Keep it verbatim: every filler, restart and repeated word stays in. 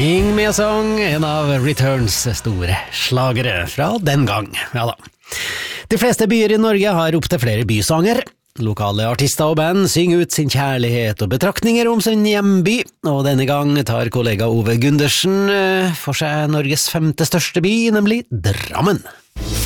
Sing Me a Song, en av Returns store slagere fra den gang. Ja da. De fleste byer i Norge har opp til flere bysanger. Lokale artister og band synger ut sin kjærlighet og betraktninger om sin hjemby, og denne gang tar kollega Ove Gundersen for seg Norges femte største by, nemlig Drammen.